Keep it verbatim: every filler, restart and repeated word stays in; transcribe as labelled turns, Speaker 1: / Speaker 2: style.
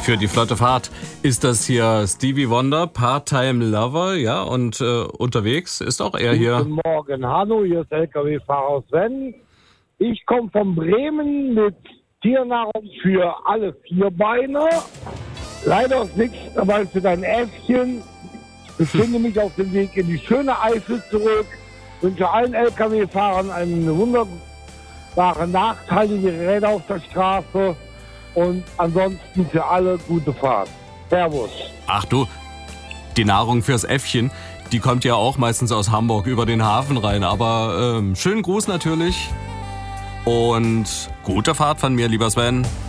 Speaker 1: Für die flotte Fahrt ist das hier Stevie Wonder, Part-Time Lover, ja, und äh, unterwegs ist auch er hier.
Speaker 2: Guten Morgen, hallo, hier ist L K W-Fahrer Sven. Ich komme von Bremen mit Tiernahrung für alle Vierbeiner. Leider ist nichts dabei für dein Äffchen. Ich befinde mich auf dem Weg in die schöne Eifel zurück. Wünsche allen L K W-Fahrern eine wunderbare nachteilige Räder auf der Straße. Und ansonsten für alle gute Fahrt. Servus.
Speaker 1: Ach du, die Nahrung fürs Äffchen, die kommt ja auch meistens aus Hamburg über den Hafen rein. Aber ähm, schönen Gruß natürlich und gute Fahrt von mir, lieber Sven.